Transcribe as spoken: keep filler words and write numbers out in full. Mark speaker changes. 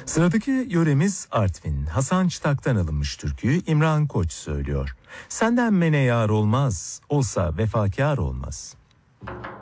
Speaker 1: Sıradaki yöremiz Artvin. Hasan Çıtak'tan alınmış türküyü İmran Koç söylüyor. Senden mene yar olmaz, olsa vefakar olmaz.